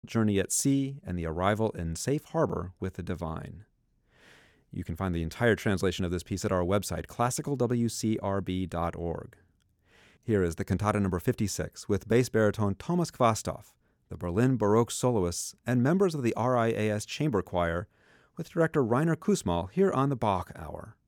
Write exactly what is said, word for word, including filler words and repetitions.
journey at sea and the arrival in safe harbor with the divine. You can find the entire translation of this piece at our website, classical w c r b dot org. Here is the cantata number fifty-six with bass baritone Thomas Kvastov, the Berlin Baroque soloists, and members of the R I A S Chamber Choir, with director Rainer Kussmaul here on the Bach Hour.